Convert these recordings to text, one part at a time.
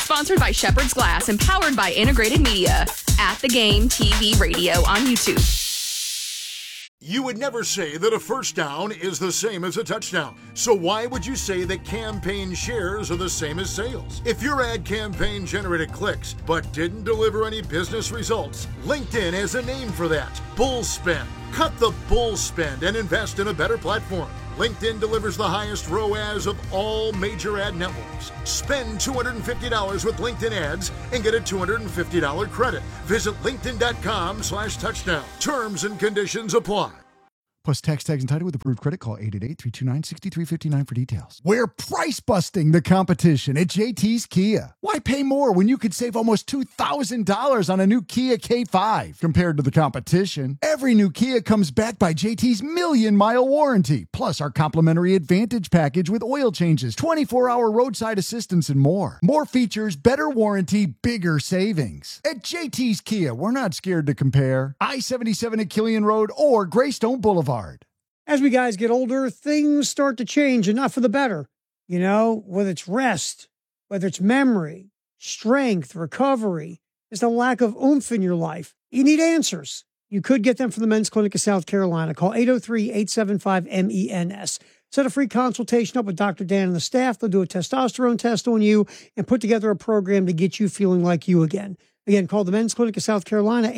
Sponsored by Shepherd's Glass and powered by Integrated Media. At the Game TV Radio on YouTube. You would never say that a first down is the same as a touchdown. So why would you say that campaign shares are the same as sales? If your ad campaign generated clicks but didn't deliver any business results, LinkedIn has a name for that: bull spend. Cut the bull spend and invest in a better platform. LinkedIn delivers the highest ROAS of all major ad networks. Spend $250 with LinkedIn ads and get a $250 credit. Visit linkedin.com/touchdown. Terms and conditions apply. Plus tax tags and title with approved credit. Call 888-329-6359 for details. We're price busting the competition at JT's Kia. Why pay more when you could save almost $2,000 on a new Kia K5 compared to the competition? Every new Kia comes backed by JT's million-mile warranty, plus our complimentary Advantage package with oil changes, 24-hour roadside assistance, and more. More features, better warranty, bigger savings. At JT's Kia, we're not scared to compare. I-77 at Killian Road or Greystone Boulevard. As we guys get older, things start to change, and not for the better. You know, whether it's rest, whether it's memory, strength, recovery, just a lack of oomph in your life. You need answers. You could get them from the Men's Clinic of South Carolina. Call 803-875-MENS. Set a free consultation up with Dr. Dan and the staff. They'll do a testosterone test on you and put together a program to get you feeling like you again. Again, call the Men's Clinic of South Carolina,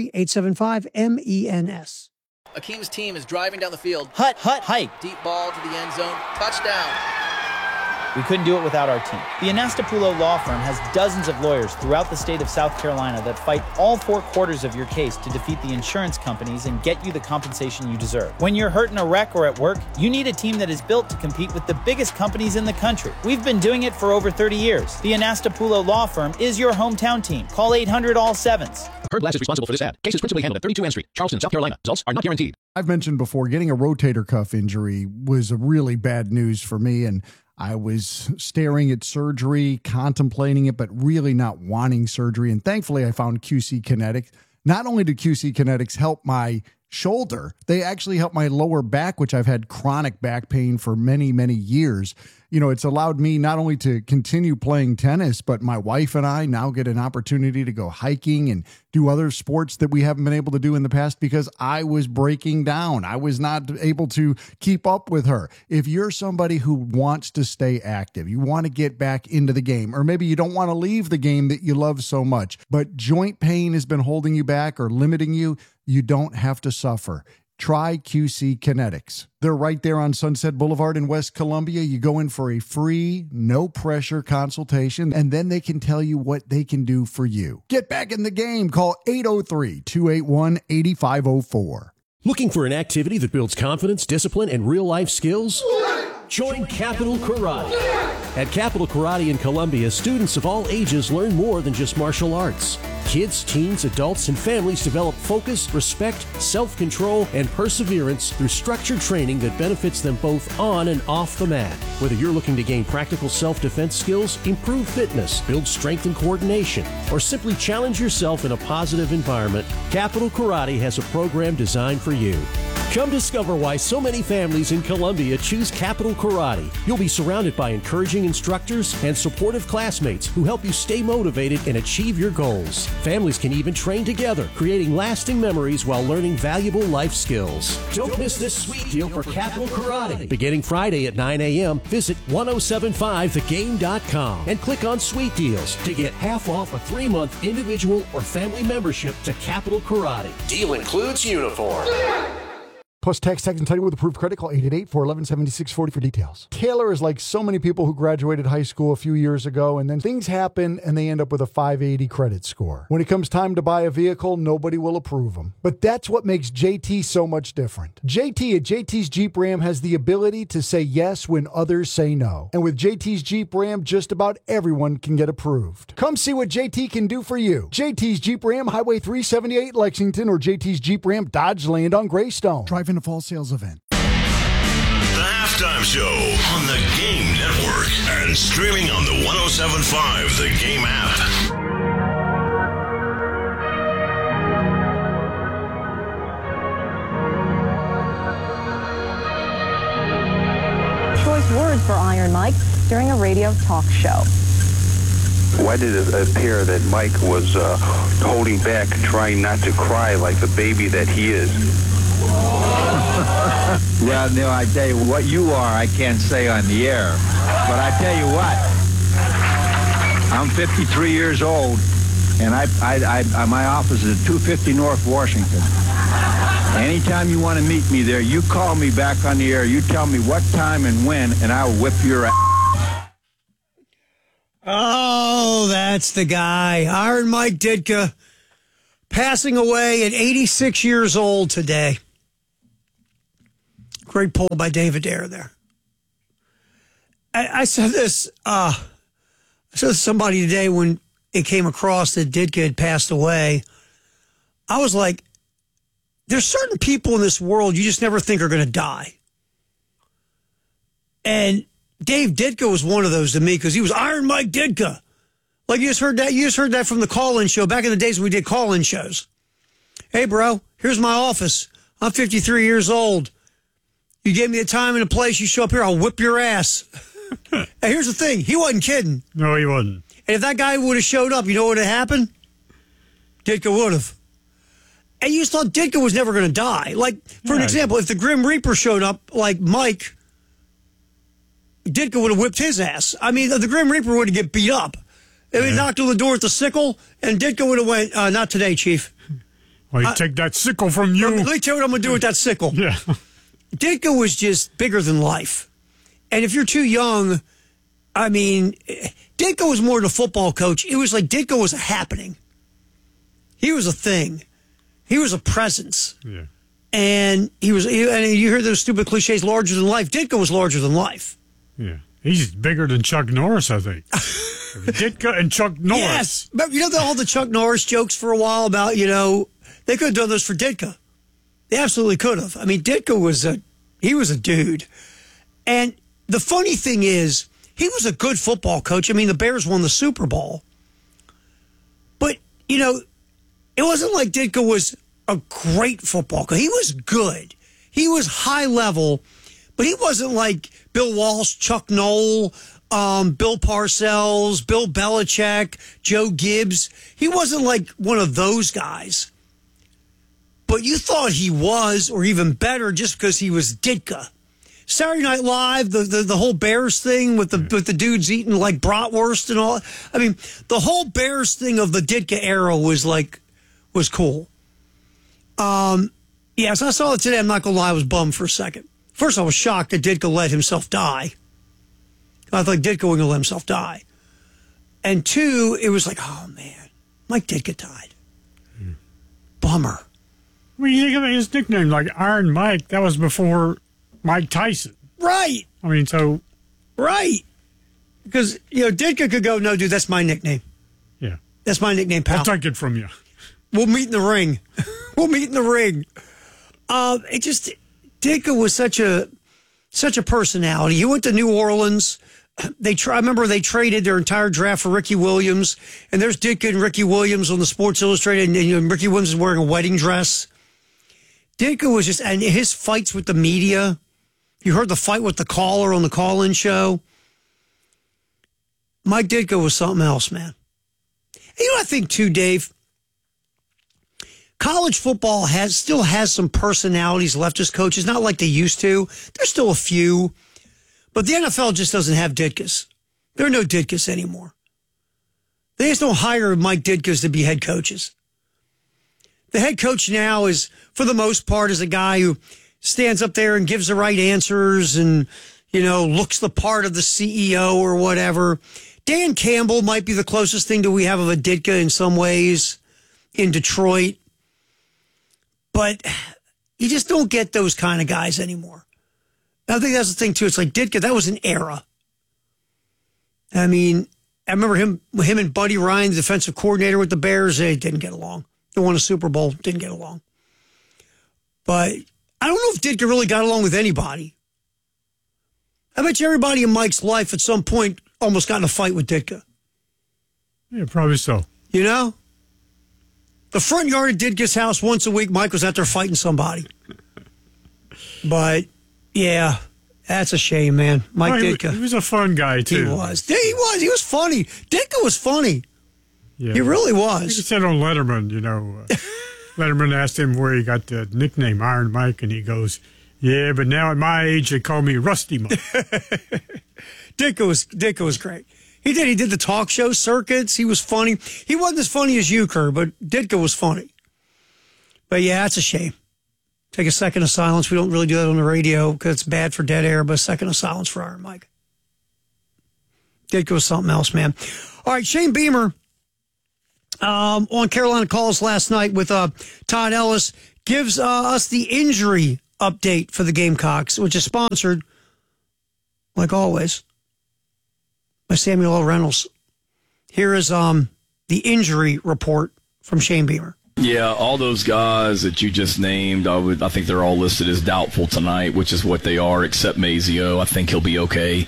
803-875-MENS. Akeem's team is driving down the field. Hut, hike. Deep ball to the end zone. Touchdown. We couldn't do it without our team. The Anastapulo Law Firm has dozens of lawyers throughout the state of South Carolina that fight all 4 quarters of your case to defeat the insurance companies and get you the compensation you deserve. When you're hurt in a wreck or at work, you need a team that is built to compete with the biggest companies in the country. We've been doing it for over 30 years. The Anastapulo Law Firm is your hometown team. Call 800-ALL-7s. Herb Glass is responsible for this ad. Case is principally handled at 32 N Street, Charleston, South Carolina. Results are not guaranteed. I've mentioned before, getting a rotator cuff injury was a really bad news for me, and I was staring at surgery, contemplating it, but really not wanting surgery. And thankfully, I found QC Kinetics. Not only did QC Kinetics help my shoulder, they actually helped my lower back, which I've had chronic back pain for many, many years. You know, it's allowed me not only to continue playing tennis, but my wife and I now get an opportunity to go hiking and do other sports that we haven't been able to do in the past because I was breaking down. I was not able to keep up with her. If you're somebody who wants to stay active, you want to get back into the game, or maybe you don't want to leave the game that you love so much, but joint pain has been holding you back or limiting you, you don't have to suffer. Try QC Kinetics. They're right there on Sunset Boulevard in West Columbia. You go in for a free, no-pressure consultation, and then they can tell you what they can do for you. Get back in the game. Call 803-281-8504. Looking for an activity that builds confidence, discipline, and real-life skills? Join Capital Karate. At Capital Karate in Columbia, students of all ages learn more than just martial arts. Kids, teens, adults, and families develop focus, respect, self-control, and perseverance through structured training that benefits them both on and off the mat. Whether you're looking to gain practical self-defense skills, improve fitness, build strength and coordination, or simply challenge yourself in a positive environment, Capital Karate has a program designed for you. Come discover why so many families in Columbia choose Capital Karate. You'll be surrounded by encouraging instructors and supportive classmates who help you stay motivated and achieve your goals. Families can even train together, creating lasting memories while learning valuable life skills. Don't miss this sweet deal for Capital Karate. Beginning Friday at 9 a.m., visit 1075thegame.com and click on Sweet Deals to get half off a 3-month individual or family membership to Capital Karate. Deal includes uniform. Plus tax and title with approved credit. Call 888-411-7640 for details. Taylor is like so many people who graduated high school a few years ago, and then things happen and they end up with a 580 credit score. When it comes time to buy a vehicle, nobody will approve them. But that's what makes JT so much different. JT at JT's Jeep Ram has the ability to say yes when others say no. And with JT's Jeep Ram, just about everyone can get approved. Come see what JT can do for you. JT's Jeep Ram, Highway 378 Lexington, or JT's Jeep Ram Dodge Land on Greystone. Drive in a fall sales event. The Halftime Show on the Game Network and streaming on the 107.5 The Game app. Choice words for Iron Mike during a radio talk show. Why did it appear that Mike was holding back, trying not to cry like the baby that he is? Well, Neil, I tell you, what you are, I can't say on the air. But I tell you what, I'm 53 years old, and my office is at 250 North Washington. Anytime you want to meet me there, you call me back on the air. You tell me what time and when, and I'll whip your ass. Oh, that's the guy. Iron Mike Ditka, passing away at 86 years old today. Great poll by David Dare there. I said this, I said to somebody today when it came across that Ditka had passed away. I was like, there's certain people in this world you just never think are going to die. And Dave Ditka was one of those to me because he was Iron Mike Ditka. Like you just heard that. You just heard that from the call-in show back in the days when we did call-in shows. Hey, bro, here's my office. I'm 53 years old. You gave me a time and a place. You show up here, I'll whip your ass. And here's the thing. He wasn't kidding. No, he wasn't. And if that guy would have showed up, you know what would have happened? Ditka would have. And you just thought Ditka was never going to die. Like, for an example, if the Grim Reaper showed up like Mike, Ditka would have whipped his ass. I mean, the Grim Reaper would have get beat up. If he knocked on the door with the sickle, and Ditka would have went, not today, Chief. Well, you take that sickle from you. Let me tell you what I'm going to do with that sickle. Yeah. Ditka was just bigger than life. And if you're too young, I mean, Ditka was more than a football coach. It was like Ditka was a happening. He was a thing. He was a presence. Yeah. And and you hear those stupid cliches, larger than life. Ditka was larger than life. Yeah. He's bigger than Chuck Norris, I think. Ditka and Chuck Norris. Yes. But you know all the Chuck Norris jokes for a while about, they could have done those for Ditka. They absolutely could have. I mean, Ditka was a dude. And the funny thing is, he was a good football coach. I mean, the Bears won the Super Bowl. But, it wasn't like Ditka was a great football coach. He was good. He was high level, but he wasn't like Bill Walsh, Chuck Noll, Bill Parcells, Bill Belichick, Joe Gibbs. He wasn't like one of those guys. But you thought he was, or even better, just because he was Ditka. Saturday Night Live, the whole Bears thing with the dudes eating like bratwurst and all. I mean, the whole Bears thing of the Ditka era was cool. Yes, I saw it today. I'm not going to lie, I was bummed for a second. First, I was shocked that Ditka let himself die. I thought Ditka wasn't going to let himself die. And two, it was like, oh, man, Mike Ditka died. Bummer. Well, you think of his nickname, like Iron Mike, that was before Mike Tyson. Right. I mean, so. Right. Because, Ditka could go, no, dude, that's my nickname. Yeah. That's my nickname, pal. I'll take it from you. We'll meet in the ring. We'll meet in the ring. Ditka was such a personality. He went to New Orleans. I remember they traded their entire draft for Ricky Williams, and there's Ditka and Ricky Williams on the Sports Illustrated, and Ricky Williams is wearing a wedding dress. Ditka was and his fights with the media. You heard the fight with the caller on the call-in show. Mike Ditka was something else, man. And I think too, Dave, college football still has some personalities left as coaches, not like they used to. There's still a few. But the NFL just doesn't have Ditkas. There are no Ditkas anymore. They just don't hire Mike Ditkas to be head coaches. The head coach now is, for the most part, is a guy who stands up there and gives the right answers and, looks the part of the CEO or whatever. Dan Campbell might be the closest thing that we have of a Ditka in some ways in Detroit. But you just don't get those kind of guys anymore. I think that's the thing, too. It's like Ditka, that was an era. I mean, I remember him and Buddy Ryan, the defensive coordinator with the Bears, they didn't get along. They won a Super Bowl, didn't get along. But I don't know if Ditka really got along with anybody. I bet you everybody in Mike's life at some point almost got in a fight with Ditka. Yeah, probably so. The front yard of Ditka's house once a week, Mike was out there fighting somebody. But, yeah, That's a shame, man. Mike Ditka. He was a fun guy, too. He was. He was funny. Ditka was funny. Yeah. He really I was. think he said on Letterman, Letterman asked him where he got the nickname Iron Mike, and he goes, yeah, but now at my age, they call me Rusty Mike. Ditka was great. He did the talk show circuits. He was funny. He wasn't as funny as you, Kerr, but Ditka was funny. But yeah, that's a shame. Take a second of silence. We don't really do that on the radio because it's bad for dead air, but a second of silence for Iron Mike. Ditka was something else, man. All right, Shane Beamer on Carolina Calls last night with Todd Ellis gives us the injury update for the Gamecocks, which is sponsored, like always, by Samuel L. Reynolds. Here is the injury report from Shane Beamer. Yeah, all those guys that you just named, I think they're all listed as doubtful tonight, which is what they are, except Mazio. I think he'll be okay.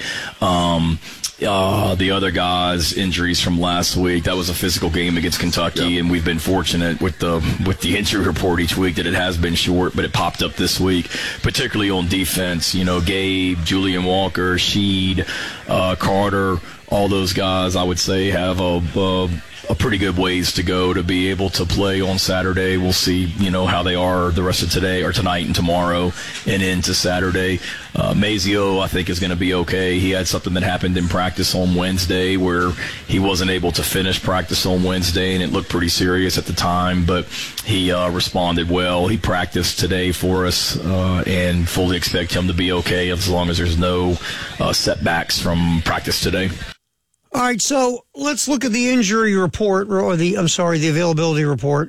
The other guys, injuries from last week, that was a physical game against Kentucky, and we've been fortunate with the injury report each week that it has been short, but it popped up this week, particularly on defense. Gabe, Julian Walker, Sheed, Carter, all those guys, I would say, have a pretty good ways to go to be able to play on Saturday. We'll see, how they are the rest of today or tonight and tomorrow and into Saturday. Mazio, I think, is going to be okay. He had something that happened in practice on Wednesday where he wasn't able to finish practice on Wednesday, and it looked pretty serious at the time, but he responded well. He practiced today for us and fully expect him to be okay as long as there's no setbacks from practice today. All right, so let's look at the injury report, or the availability report.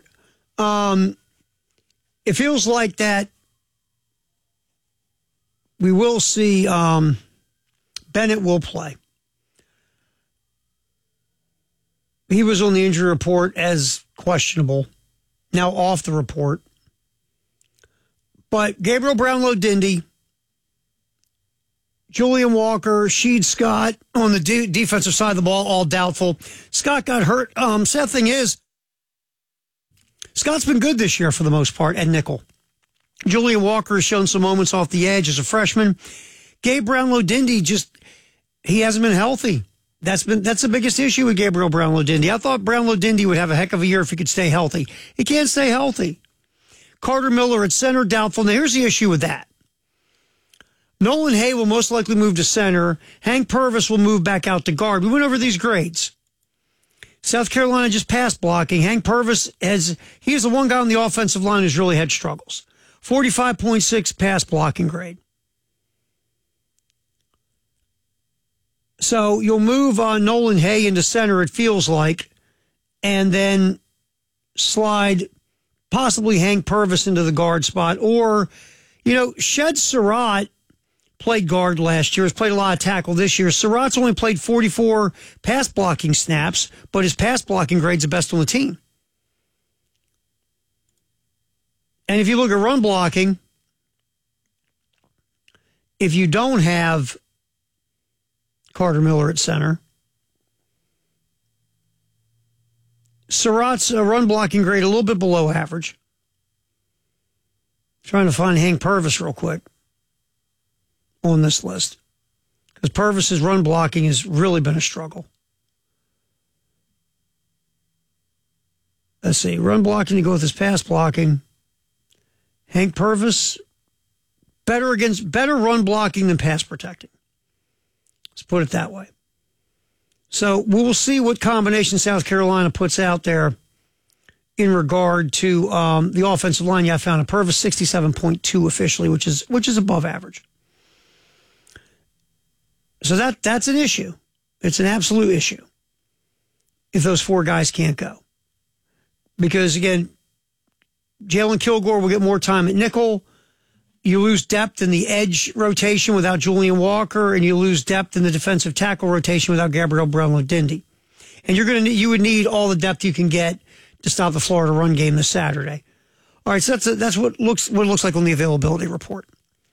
It feels like that we will see Bennett will play. He was on the injury report as questionable, now off the report. But Gabriel Brownlow-Dindy, Julian Walker, Sheed Scott on the defensive side of the ball, all doubtful. Scott got hurt. Sad thing is, Scott's been good this year for the most part at nickel. Julian Walker has shown some moments off the edge as a freshman. Gabe Brownlow-Dindy he hasn't been healthy. That's the biggest issue with Gabriel Brownlow-Dindy. I thought Brownlow-Dindy would have a heck of a year if he could stay healthy. He can't stay healthy. Carter Miller at center, doubtful. Now here's the issue with that. Nolan Hay will most likely move to center. Hank Purvis will move back out to guard. We went over these grades. South Carolina just passed blocking. Hank Purvis he is the one guy on the offensive line who's really had struggles. 45.6 pass blocking grade. So you'll move Nolan Hay into center, it feels like, and then slide possibly Hank Purvis into the guard spot. Or, Shed Surratt played guard last year, has played a lot of tackle this year. Surratt's only played 44 pass blocking snaps, but his pass blocking grade's the best on the team. And if you look at run blocking, if you don't have Carter Miller at center, Surratt's run blocking grade a little bit below average. Trying to find Hank Purvis real quick on this list, because Purvis's run blocking has really been a struggle. Let's see, run blocking to go with his pass blocking. Hank Purvis, better run blocking than pass protecting. Let's put it that way. So we will see what combination South Carolina puts out there in regard to the offensive line. Yeah, I found a Purvis 67.2 officially, which is above average. So that's an issue. It's an absolute issue if those four guys can't go. Because, again, Jalen Kilgore will get more time at nickel. You lose depth in the edge rotation without Julian Walker, and you lose depth in the defensive tackle rotation without Gabriel Brownlow-Dindy. And you would need all the depth you can get to stop the Florida run game this Saturday. All right, so that's what it looks like on the availability report.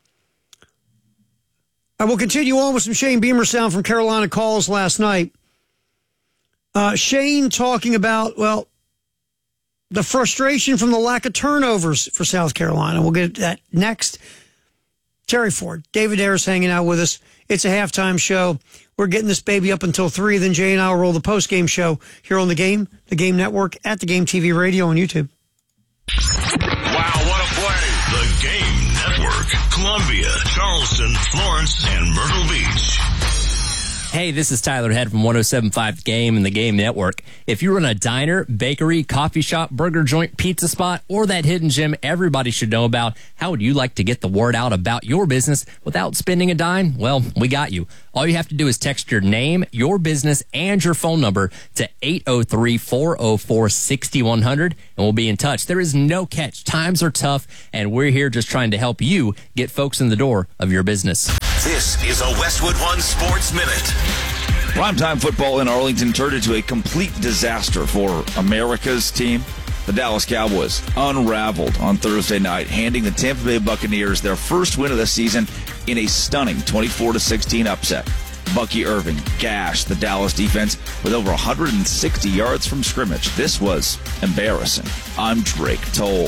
I will continue on with some Shane Beamer sound from Carolina Calls last night. Shane talking about, the frustration from the lack of turnovers for South Carolina. We'll get to that next. Terry Ford, David Ayers hanging out with us. It's a halftime show. We're getting this baby up until 3. Then Jay and I will roll the post-game show here on The Game Network, at The Game TV Radio on YouTube. Wow, what a play. The Game Network. Columbia, Charleston, Florence, and Myrtle Beach. Hey, this is Tyler Head from 107.5 The Game and The Game Network. If you run a diner, bakery, coffee shop, burger joint, pizza spot, or that hidden gem everybody should know about, how would you like to get the word out about your business without spending a dime? Well, we got you. All you have to do is text your name, your business, and your phone number to 803-404-6100, and we'll be in touch. There is no catch. Times are tough, and we're here just trying to help you get folks in the door of your business. This is a Westwood One Sports Minute. Primetime football in Arlington turned into a complete disaster for America's team. The Dallas Cowboys unraveled on Thursday night, handing the Tampa Bay Buccaneers their first win of the season in a stunning 24-16 upset. Bucky Irving gashed the Dallas defense with over 160 yards from scrimmage. This was embarrassing. I'm Drake Toll.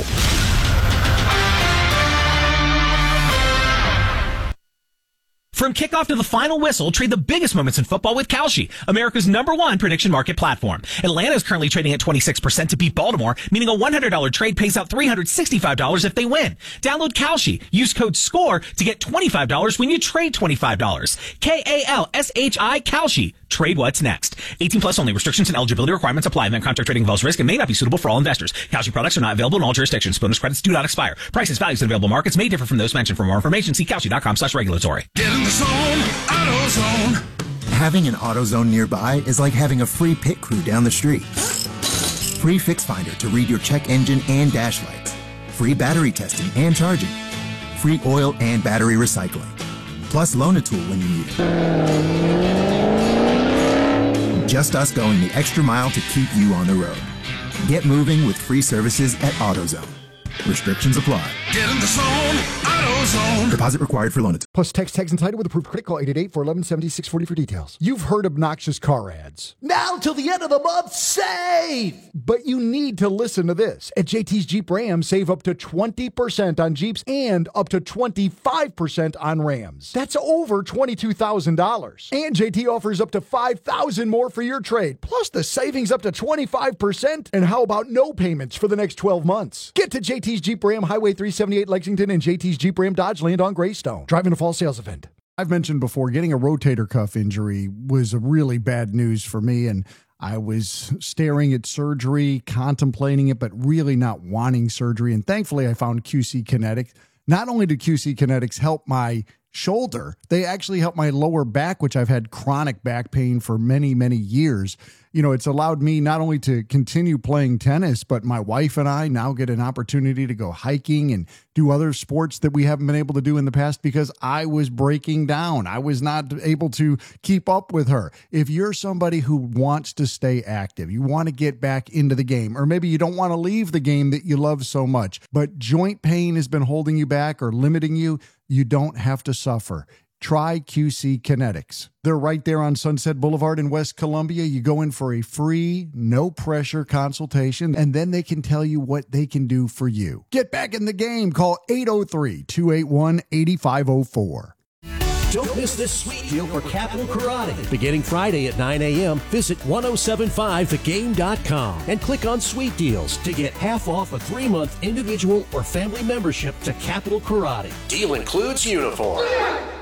From kickoff to the final whistle, trade the biggest moments in football with Kalshi, America's #1 prediction market platform. Atlanta is currently trading at 26% to beat Baltimore, meaning a $100 trade pays out $365 if they win. Download Kalshi. Use code SCORE to get $25 when you trade $25. Kalshi, Kalshi. Trade what's next. 18 plus only. Restrictions and eligibility requirements apply. Event contract trading involves risk and may not be suitable for all investors. Kalshi products are not available in all jurisdictions. Bonus credits do not expire. Prices, values, and available markets may differ from those mentioned. For more information, see Kalshi.com/regulatory. Get in the zone, AutoZone. Having an AutoZone nearby is like having a free pit crew down the street. Free Fix Finder to read your check engine and dash lights. Free battery testing and charging. Free oil and battery recycling. Plus loan a tool when you need it. Just us going the extra mile to keep you on the road. Get moving with free services at AutoZone. Restrictions apply. Get in the zone, AutoZone. Deposit required for loan. Plus text tags and title with approved credit. Call 888-411-7640 for details. You've heard obnoxious car ads. Now till the end of the month, save! But you need to listen to this. At JT's Jeep Ram, save up to 20% on Jeeps and up to 25% on Rams. That's over $22,000. And JT offers up to $5,000 more for your trade. Plus the savings up to 25%. And how about no payments for the next 12 months? Get to JT's Jeep Ram, Highway 378 Lexington, and JT's Jeep Ram Dodge Land on Greystone. Driving a fall sales event. I've mentioned before, getting a rotator cuff injury was a really bad news for me, and I was staring at surgery, contemplating it, but really not wanting surgery. And thankfully, I found QC Kinetics. Not only did QC Kinetics help my shoulder, they actually helped my lower back, which I've had chronic back pain for many, many years. You know, it's allowed me not only to continue playing tennis, but my wife and I now get an opportunity to go hiking and do other sports that we haven't been able to do in the past because I was breaking down. I was not able to keep up with her. If you're somebody who wants to stay active, you want to get back into the game, or maybe you don't want to leave the game that you love so much, but joint pain has been holding you back or limiting you, you don't have to suffer. Try QC Kinetics. They're right there on Sunset Boulevard in West Columbia. You go in for a free, no-pressure consultation, and then they can tell you what they can do for you. Get back in the game. Call 803-281-8504. Don't miss this sweet deal for Capital Karate. Beginning Friday at 9 a.m., visit 1075thegame.com and click on Sweet Deals to get half off a 3-month individual or family membership to Capital Karate. Deal includes uniform.